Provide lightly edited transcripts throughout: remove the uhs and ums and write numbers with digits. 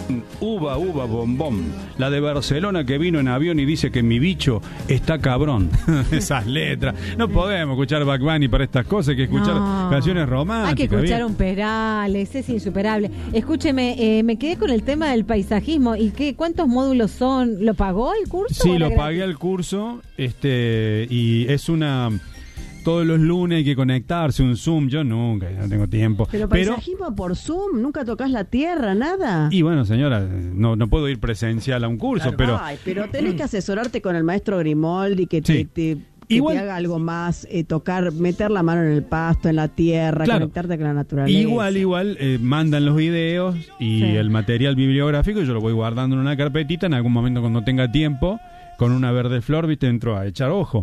Uva, bombón. La de Barcelona que vino en avión y dice que mi bicho está cabrón. Esas letras. No podemos escuchar Bad Bunny para estas cosas, hay que escuchar canciones románticas. Hay que escuchar ¿bien? un Perales, es insuperable. Escúcheme, me quedé con el tema del paisajismo. ¿Y cuántos módulos son? ¿Lo pagó el curso? Sí, lo pagué el curso, y es una... Todos los lunes hay que conectarse, un Zoom. Yo nunca, no tengo tiempo. Pero paisajismo por Zoom, nunca tocas la tierra, nada. Y bueno, señora, no puedo ir presencial a un curso, claro, pero tenés que asesorarte con el maestro Grimoldi, que te haga algo más, tocar, meter la mano en el pasto, en la tierra, claro, conectarte con la naturaleza. Igual, mandan los videos y el material bibliográfico, yo lo voy guardando en una carpetita, en algún momento cuando tenga tiempo, con una verde flor, viste, entro a echar ojo.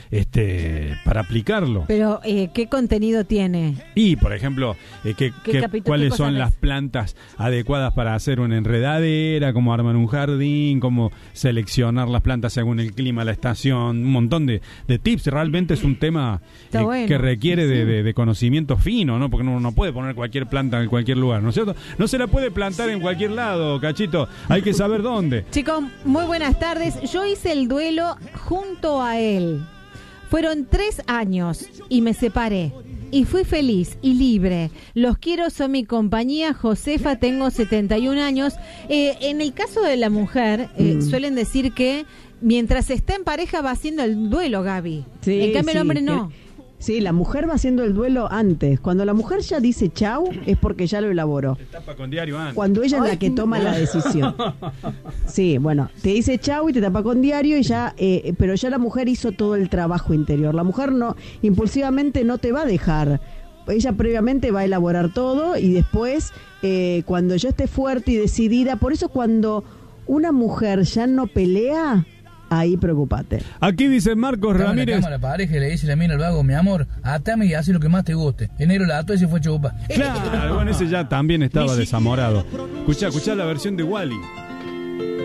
Para aplicarlo. Pero, ¿qué contenido tiene? Y, por ejemplo, ¿cuáles son las plantas adecuadas para hacer una enredadera? ¿Cómo armar un jardín? ¿Cómo seleccionar las plantas según el clima, la estación? Un montón de tips. Realmente es un tema que requiere de conocimiento fino, ¿no? Porque uno no puede poner cualquier planta en cualquier lugar, ¿no es cierto? No se la puede plantar en cualquier lado, Cachito. Hay que saber dónde. Chicos, muy buenas tardes. Yo hice el duelo junto a él. Fueron 3 años y me separé. Y fui feliz y libre. Los quiero, son mi compañía. Josefa, tengo 71 años. En el caso de la mujer, suelen decir que mientras está en pareja va haciendo el duelo, Gaby. Sí, en cambio el hombre no. Sí, la mujer va haciendo el duelo antes. Cuando la mujer ya dice chau, es porque ya lo elaboró. Te tapa con diario antes. Cuando ella es la que toma la decisión. Sí, bueno, te dice chau y te tapa con diario y ya, pero ya la mujer hizo todo el trabajo interior. La mujer impulsivamente no te va a dejar. Ella previamente va a elaborar todo y después, cuando ya esté fuerte y decidida, por eso cuando una mujer ya no pelea, ahí preocupate. Aquí dice Marcos Ramírez. La pareja le dice la mina al vago, mi amor, atame y hace lo que más te guste. Enero la ató y se fue chupa. Claro, bueno, ese ya también estaba desamorado. Escuchá la versión de Wally.